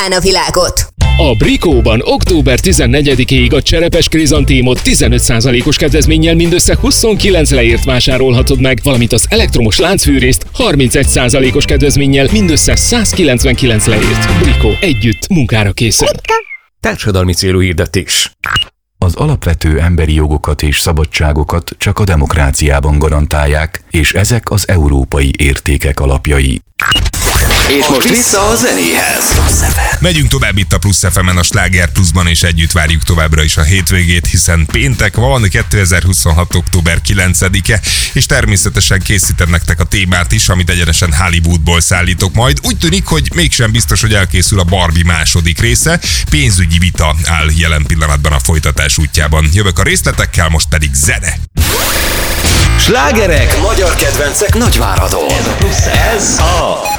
a világot. A Brikóban október 14-ig a cserepes krizantémot 15%-os kedvezménnyel mindössze 29 leért vásárolhatod meg, valamint az elektromos láncfűrészt 31%-os kedvezménnyel mindössze 199 leért. Brikó, együtt munkára készen. Társadalmi célú hirdetés. Az alapvető emberi jogokat és szabadságokat csak a demokráciában garantálják, és ezek az európai értékek alapjai. És most vissza a zenéhez. Megyünk tovább itt a Plusz FM-en, a Sláger Pluszban, és együtt várjuk továbbra is a hétvégét, hiszen péntek van, 2026. október 9-e, és természetesen készítem nektek a témát is, amit egyenesen Hollywoodból szállítok majd. Úgy tűnik, hogy mégsem biztos, hogy elkészül a Barbie második része, pénzügyi vita áll jelen pillanatban a folytatás útjában. Jövök a részletekkel, most pedig zene. Slágerek, magyar kedvencek Nagyváradon. Ez a